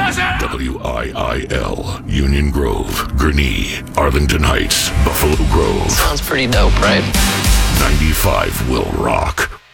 WIIL, Union Grove, Gurnee, Arlington Heights, Buffalo Grove. Sounds pretty dope, right? 95 will rock.